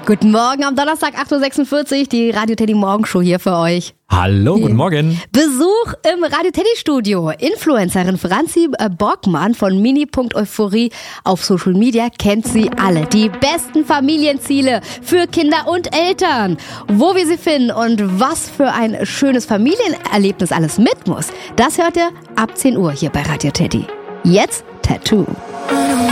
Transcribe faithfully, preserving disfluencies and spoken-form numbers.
Guten Morgen am Donnerstag, acht Uhr sechsundvierzig, die Radio Teddy Morgenshow hier für euch. Hallo, guten Morgen. Besuch im Radio Teddy Studio. Influencerin Franzi Borgmann von mini punkt euphorie auf Social Media kennt sie alle. Die besten Familienziele für Kinder und Eltern. Wo wir sie finden und was für ein schönes Familienerlebnis alles mit muss, das hört ihr ab zehn Uhr hier bei Radio Teddy. Jetzt Tattoo.